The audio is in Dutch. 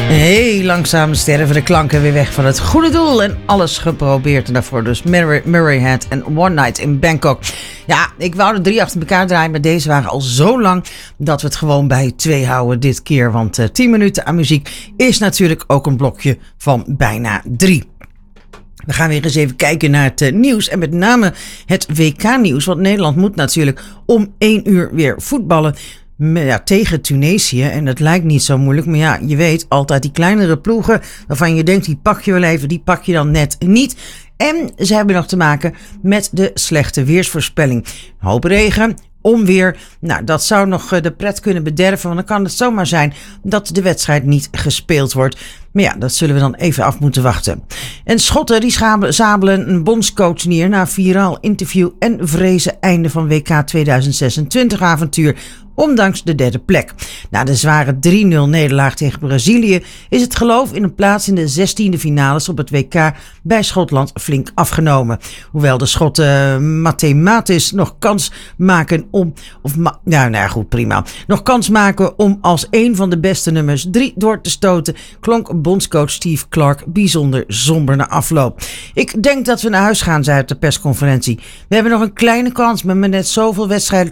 Heel langzaam sterven de klanken weer weg van het goede doel en alles geprobeerd. En daarvoor dus Murray Head en One Night in Bangkok. Ja, ik wou er 3 achter elkaar draaien, maar deze waren al zo lang dat we het gewoon bij 2 houden dit keer. Want 10 minuten aan muziek is natuurlijk ook een blokje van bijna 3. We gaan weer eens even kijken naar het nieuws en met name het WK-nieuws. Want Nederland moet natuurlijk om 1 uur weer voetballen. Ja, tegen Tunesië. En dat lijkt niet zo moeilijk. Maar ja, je weet altijd die kleinere ploegen waarvan je denkt die pak je wel even, die pak je dan net niet. En ze hebben nog te maken met de slechte weersvoorspelling. Een hoop regen, onweer. Nou, dat zou nog de pret kunnen bederven. Want dan kan het zomaar zijn dat de wedstrijd niet gespeeld wordt. Maar ja, dat zullen we dan even af moeten wachten. En Schotten die zabelen een bondscoach neer na viraal interview en vrezen einde van WK 2026 avontuur. Ondanks de 3e plek. Na de zware 3-0 nederlaag tegen Brazilië is het geloof in een plaats in de 16e finales op het WK bij Schotland flink afgenomen. Hoewel de Schotten mathematisch nog kans maken om, nog kans maken om als een van de beste nummers 3 door te stoten, klonk bondscoach Steve Clarke bijzonder somber na afloop. Ik denk dat we naar huis gaan, zei hij op de persconferentie. We hebben nog een kleine kans, maar met net zoveel wedstrijden